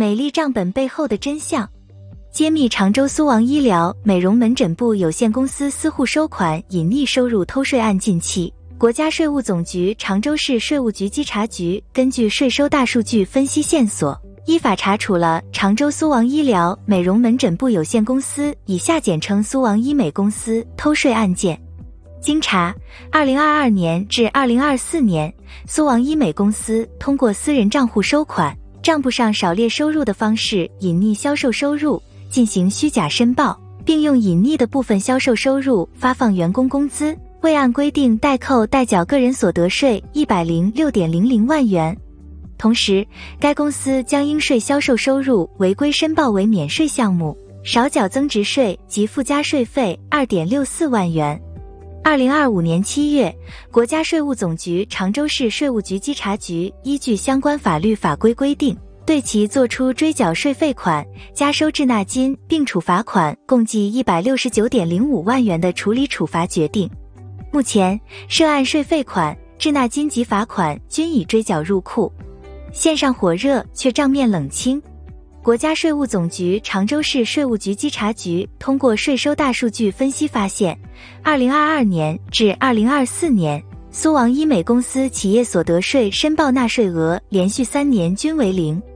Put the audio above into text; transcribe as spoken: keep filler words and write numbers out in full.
美丽账本背后的真相，揭秘常州苏王医疗美容门诊部有限公司私户收款隐匿收入偷税案近期，国家税务总局常州市税务局稽查局根据税收大数据分析线索，依法查处了常州苏王医疗美容门诊部有限公司（以下简称苏王医美公司）偷税案件。经查，二零二二年至二零二四年，苏王医美公司通过私人账户收款，账簿上少列收入的方式隐匿销售收入，进行虚假申报，并用隐匿的部分销售收入发放员工工资，未按规定代扣代缴个人所得税一百零六点零零万元。同时，该公司将应税销售收入违规申报为免税项目，少缴增值税及附加税费 二点六四万元。二零二五年七月，国家税务总局常州市税务局稽查局依据相关法律法规规定，对其作出追缴税费款、加收滞纳金并处罚款共计 一百六十九点零五万元的处理处罚决定。目前，涉案税费款、滞纳金及罚款均已追缴入库。线上火热却账面冷清。国家税务总局常州市税务局稽查局通过税收大数据分析发现，二零二二年至二零二四年，苏王医美公司企业所得税申报纳税额连续三年均为零，